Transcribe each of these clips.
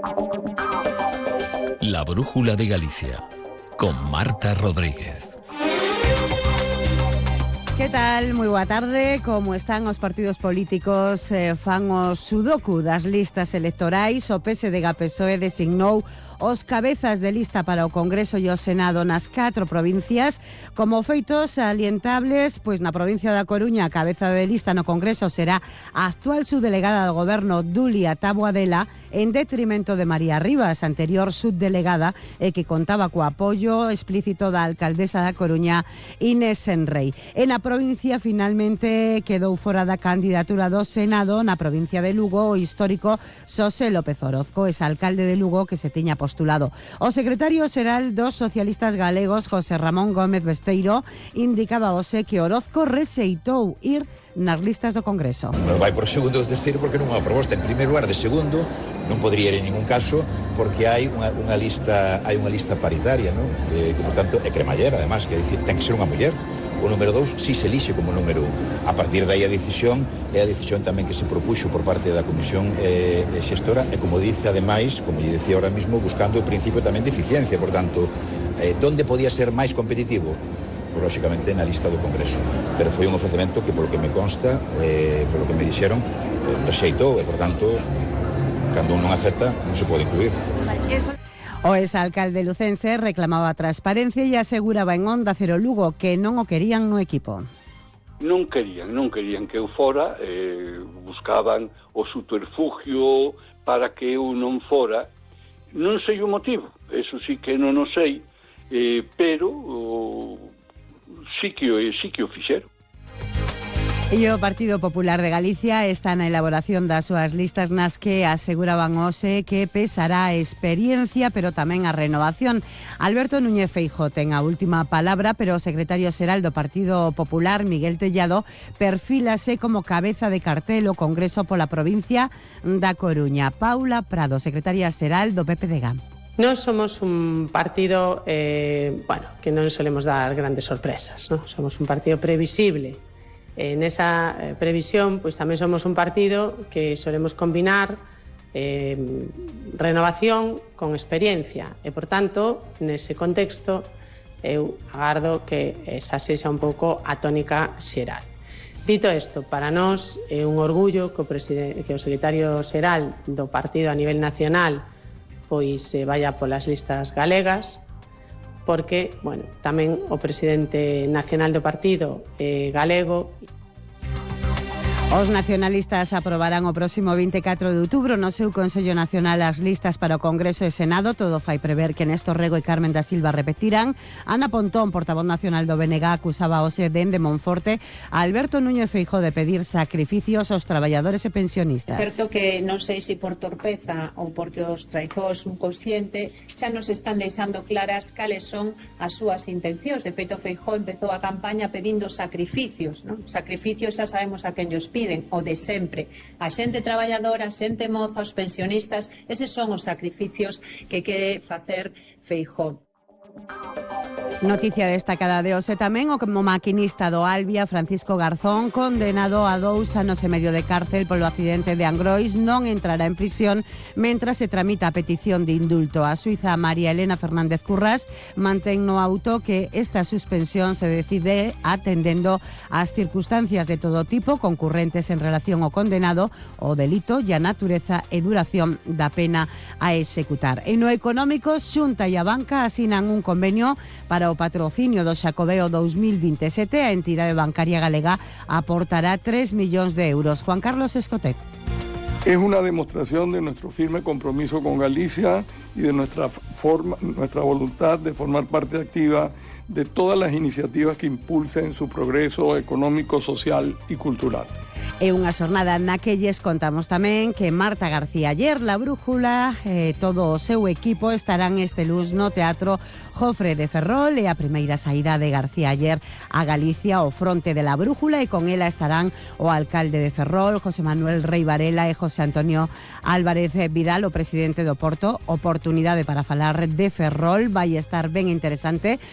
La Brújula de Galicia, con Marta Rodríguez. Que tal? Moi boa tarde. Como están os partidos políticos fan o sudoku das listas electorais? O PSDG-PSOE designou os cabezas de lista para o Congreso e o Senado nas 4 provincias. Como feitos salientables, pois na provincia da Coruña a cabeza de lista no Congreso será a actual subdelegada do Goberno Dulia Taboadela, en detrimento de María Rivas, anterior subdelegada e que contaba co apoio explícito da alcaldesa da Coruña, Inés Senrei. E na provincia finalmente quedou fora da candidatura do Senado na provincia de Lugo o histórico Xosé López Orozco, exalcalde de Lugo, que se tiña postulado. O secretario xeral dos socialistas galegos, José Ramón Gómez Besteiro, indicaba hoxe que Orozco rexeitou ir nas listas do Congreso. Non vai por segundo ou terceiro porque non é unha proposta. En primeiro lugar, de segundo, non podría ir en ningún caso porque hai unha lista paritaria, non? Que por tanto é cremallera, además, que dicir, ten que ser unha muller. O número 2 si se elixe como número 1. A partir de aí a decisión é a decisión tamén que se propuxo por parte da Comisión Xestora e, como dice, ademais, como lle decía ahora mismo, buscando o principio tamén de eficiencia. Por tanto, donde podía ser máis competitivo? Pues, lógicamente, na lista do Congreso. Pero foi un ofrecemento que, polo que me consta, polo que me dixeron, rexeitou e, por tanto, cando un non acepta, non se pode incluir. O exalcalde lucense reclamaba transparencia e aseguraba en Onda Cero Lugo que non o querían no equipo. Non querían que eu fora, buscaban o subterfugio para que eu non fora. Non sei o motivo, eso sí que non o sei, pero sí que o fixeron. E o Partido Popular de Galicia está na elaboración das súas listas nas que aseguraban hoxe que pesará a experiencia, pero tamén a renovación. Alberto Núñez Feijóo ten a última palabra, pero o secretario xeral do Partido Popular, Miguel Tellado, perfílase como cabeza de cartel o Congreso pola provincia da Coruña. Paula Prado, secretaria xeral do PPDG. Nós somos un partido, que non solemos dar grandes sorpresas, ¿no? Somos un partido previsible. En esa previsión, pues tamén somos un partido que solemos combinar renovación con experiencia e, por tanto, nese contexto, eu agardo que esa sexa un pouco a tónica xeral. Dito isto, para nós é un orgullo que o secretario xeral do partido a nivel nacional pois vaya polas listas galegas, porque, tamén o presidente nacional do partido galego. Os nacionalistas aprobarán o próximo 24 de outubro no seu Consello Nacional as listas para o Congreso e Senado. Todo fai prever que Néstor Rego e Carmen da Silva repetirán. Ana Pontón, portavoz nacional do BNG, acusaba hoxe dende Monforte a Alberto Núñez Feijóo de pedir sacrificios aos traballadores e pensionistas. Certo que non sei se por torpeza ou porque os traizou o subconsciente xa nos están deixando claras cales son as súas intencións. De feito, Feijóo empezou a campaña pedindo sacrificios, non? Sacrificios xa sabemos a quen os piden, o de sempre. A xente traballadora, a xente moza, os pensionistas, eses son os sacrificios que quere facer Feijóo. Noticia destacada de hoxe tamén o como maquinista do Albia, Francisco Garzón, condenado a 2 anos e medio de cárcel polo accidente de Angrois, non entrará en prisión mentras se tramita a petición de indulto. A suiza María Elena Fernández Currás mantén no auto que esta suspensión se decide atendendo ás circunstancias de todo tipo concurrentes en relación ao condenado, o delito e a natureza e duración da pena a executar. En o económico, Xunta e a banca asinan un convenio para o patrocinio do Xacobeo 2027, a entidade bancaria galega aportará 3 millóns de euros. Juan Carlos Escotet. Es una demostración de nuestro firme compromiso con Galicia y de nuestra voluntad de formar parte activa de todas las iniciativas que impulsen su progreso económico, social y cultural. É unha xornada na que lles contamos tamén que Marta García Aller, La Brújula, todo o seu equipo estarán este luns no Teatro Jofre de Ferrol e a primeira saída de García Aller a Galicia ao fronte de La Brújula, e con ela estarán o alcalde de Ferrol, José Manuel Rei Varela, e José Antonio Álvarez Vidal, o presidente do Porto. Oportunidade para falar de Ferrol, vai estar ben interesante xunto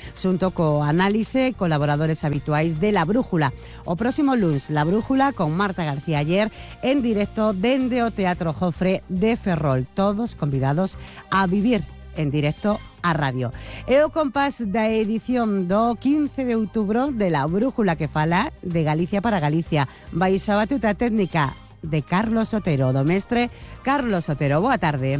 xunto co análise colaboradores habituais de La Brújula. O próximo luns, La Brújula con Marta García Aller en directo dende o Teatro Jofre de Ferrol. Todos convidados a vivir en directo a radio. E o compás da edición do 15 de outubro de La Brújula, que fala de Galicia para Galicia. Baixo a batuta técnica de Carlos Otero, do mestre Carlos Otero. Boa tarde.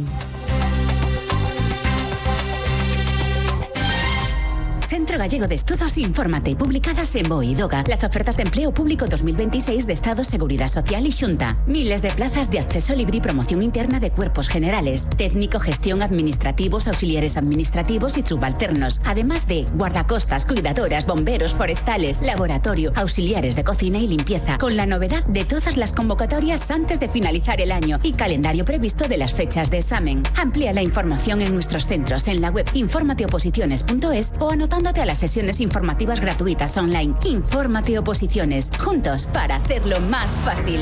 Centro Gallego de Estudos, infórmate, publicadas en BOE y DOGA. Las ofertas de empleo público 2026 de Estado, Seguridad Social y Xunta. Miles de plazas de acceso libre y promoción interna de cuerpos generales, técnico, gestión, administrativos, auxiliares administrativos y subalternos. Además de guardacostas, cuidadoras, bomberos, forestales, laboratorio, auxiliares de cocina y limpieza. Con la novedad de todas las convocatorias antes de finalizar el año y calendario previsto de las fechas de examen. Amplía la información en nuestros centros en la web informateoposiciones.es o anotándote a las sesiones informativas gratuitas online. Infórmate Oposiciones, juntos para hacerlo más fácil.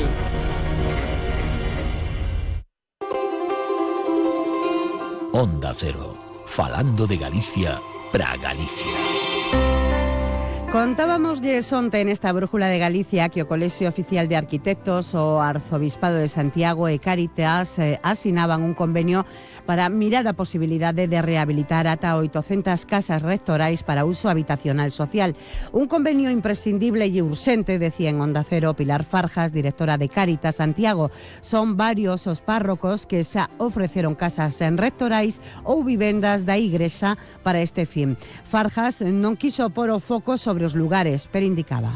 Onda Cero, falando de Galicia para Galicia. Contábamoslle onte nesta Brújula de Galicia que o Colexio Oficial de Arquitectos, o Arzobispado de Santiago e Cáritas asinaban un convenio para mirar a posibilidade de rehabilitar ata 800 casas rectorais para uso habitacional social. Un convenio imprescindible e urxente, decía en Onda Cero Pilar Farjas, directora de Cáritas Santiago. Son varios os párrocos que xa ofreceron casas en rectorais ou vivendas da Igrexa para este fin. Farjas non quiso pôr o foco sobre os lugares, pero indicaba.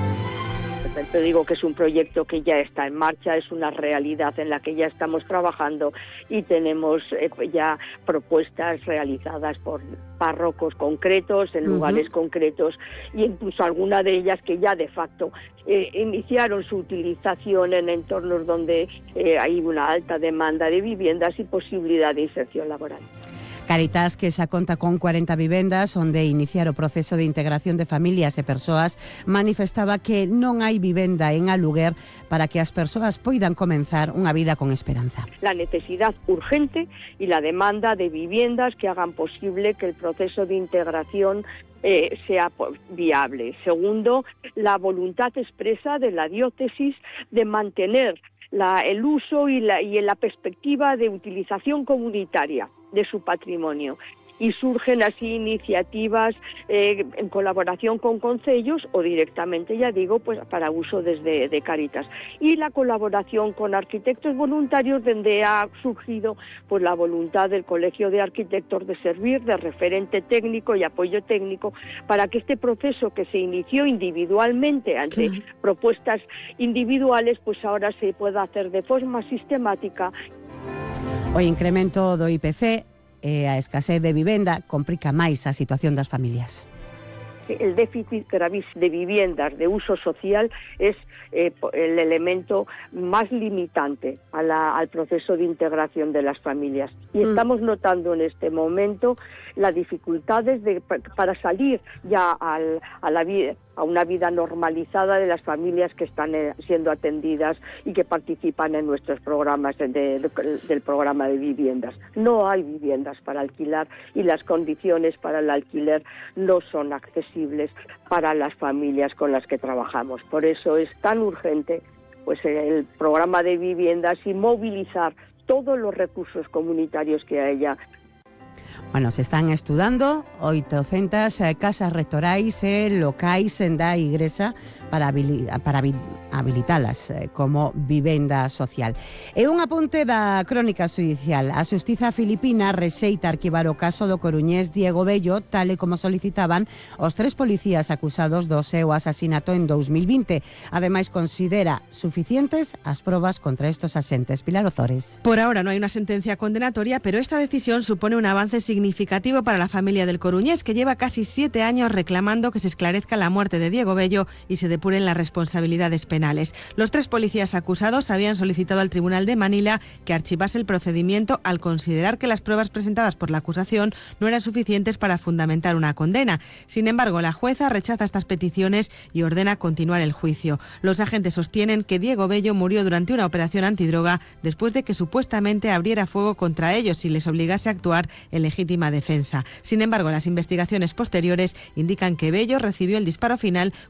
Te digo que es un proyecto que ya está en marcha, es una realidad en la que ya estamos trabajando y tenemos ya propuestas realizadas por párrocos concretos, en lugares concretos, y incluso alguna de ellas que ya de facto iniciaron su utilización en entornos donde hay una alta demanda de viviendas y posibilidad de inserción laboral. Cáritas, que xa conta con 40 vivendas onde iniciar o proceso de integración de familias e persoas, manifestaba que non hai vivenda en aluguer para que as persoas poidan comenzar unha vida con esperanza. La necesidad urgente y la demanda de viviendas que hagan posible que el proceso de integración sea viable. Segundo, la voluntad expresa de la diócesis de mantener el uso y la perspectiva de utilización comunitaria de su patrimonio. Y surgen así iniciativas en colaboración con concellos o directamente, ya digo, pues para uso desde de Cáritas. Y la colaboración con arquitectos voluntarios, donde ha surgido pues la voluntad del Colegio de Arquitectos de servir de referente técnico y apoyo técnico para que este proceso que se inició individualmente ante propuestas individuales, pues ahora se pueda hacer de forma sistemática. O incremento do IPC e a escasez de vivenda complica máis a situación das familias. El déficit gravísimo de viviendas de uso social es el elemento más limitante al proceso de integración de las familias. Y estamos notando en este momento las dificultades para salir ya a una vida normalizada de las familias que están siendo atendidas y que participan en nuestros programas del programa de viviendas. No hay viviendas para alquilar y las condiciones para el alquiler no son accesibles para las familias con las que trabajamos. Por eso es tan urgente pues el programa de viviendas y movilizar todos los recursos comunitarios que haya. Bueno, se están estudando 800 casas rectorais e locais da Igrexa para habilitalas como vivenda social. E un apunte da crónica xudicial. A xustiza filipina rexeita arquivar o caso do coruñés Diego Bello, tal e como solicitaban os 3 policías acusados do seu asasinato en 2020. Ademais, considera suficientes as probas contra estos axentes. Pilar Ozores. Por ahora no hay una sentencia condenatoria, pero esta decisión supone un avance significativo para la familia del coruñés, que lleva casi 7 años reclamando que se esclarezca la muerte de Diego Bello y se depuren las responsabilidades penales. Los 3 policías acusados habían solicitado al Tribunal de Manila que archivase el procedimiento al considerar que las pruebas presentadas por la acusación no eran suficientes para fundamentar una condena. Sin embargo, la jueza rechaza estas peticiones y ordena continuar el juicio. Los agentes sostienen que Diego Bello murió durante una operación antidroga después de que supuestamente abriera fuego contra ellos y les obligase a actuar en legítima legítima defensa. Sin embargo, las investigaciones posteriores indican que Bello recibió el disparo final